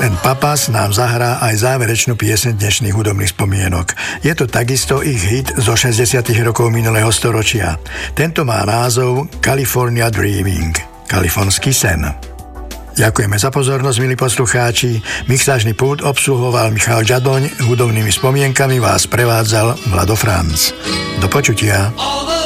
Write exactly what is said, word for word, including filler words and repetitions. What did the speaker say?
and Papas nám zahrá aj záverečnú pieseň dnešných hudobných spomienok. Je to takisto ich hit zo šesťdesiatych rokov minulého storočia. Tento má názov California Dreaming, kalifornský sen. Ďakujeme za pozornosť, milí poslucháči. Mixážny pult obsluhoval Michal Žadoň, hudobnými spomienkami vás prevádzal Vlado Franc. Do počutia.